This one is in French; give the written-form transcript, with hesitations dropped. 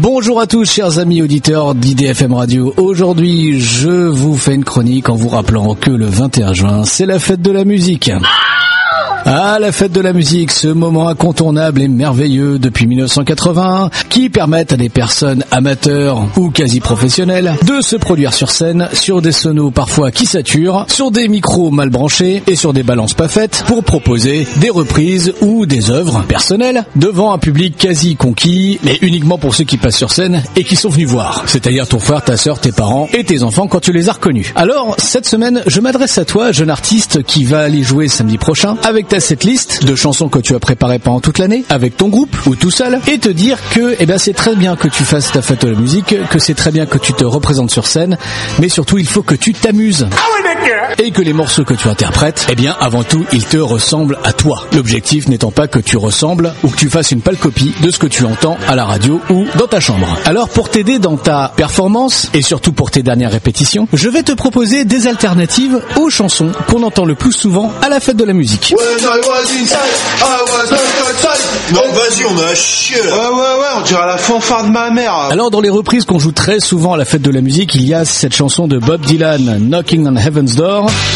Bonjour à tous, chers amis auditeurs d'IDFM Radio. Aujourd'hui, je vous fais une chronique en vous rappelant que le 21 juin, c'est la fête de la musique. Ah, la fête de la musique, ce moment incontournable et merveilleux depuis 1981 qui permettent à des personnes amateurs ou quasi professionnelles de se produire sur scène sur des sonos parfois qui saturent, sur des micros mal branchés et sur des balances pas faites pour proposer des reprises ou des œuvres personnelles devant un public quasi conquis, mais uniquement pour ceux qui passent sur scène et qui sont venus voir, c'est-à-dire ton frère, ta sœur, tes parents et tes enfants quand tu les as reconnus. Alors, cette semaine, je m'adresse à toi, jeune artiste qui va aller jouer samedi prochain avec cette liste de chansons que tu as préparées pendant toute l'année, avec ton groupe ou tout seul, et te dire que c'est très bien que tu fasses ta fête de la musique, que c'est très bien que tu te représentes sur scène, mais surtout il faut que tu t'amuses. Et que les morceaux que tu interprètes, avant tout, ils te ressemblent à toi. L'objectif n'étant pas que tu ressembles ou que tu fasses une pâle copie de ce que tu entends à la radio ou dans ta chambre. Alors pour t'aider dans ta performance et surtout pour tes dernières répétitions, je vais te proposer des alternatives aux chansons qu'on entend le plus souvent à la fête de la musique. Non, vas-y, on a à chier. Ouais, on dirait la fanfare de ma mère. Alors dans les reprises qu'on joue très souvent à la fête de la musique, il y a cette chanson de Bob Dylan, Knocking on Heaven's Door.